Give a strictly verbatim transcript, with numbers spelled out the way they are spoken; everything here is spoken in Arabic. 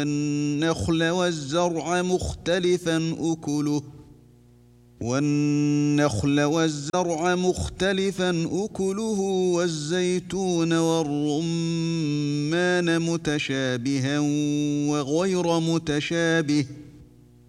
والنخل والزرع مختلفا أكله والنخل والزرع مختلفا أكله والزيتون والرمان متشابها وغير متشابه